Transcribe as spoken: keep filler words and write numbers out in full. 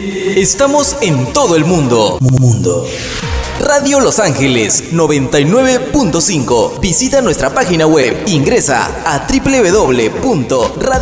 Estamos en todo el mundo. Mundo. Radio Los Ángeles noventa y nueve punto cinco. Visita nuestra página web. Ingresa a doble u doble u doble u punto radio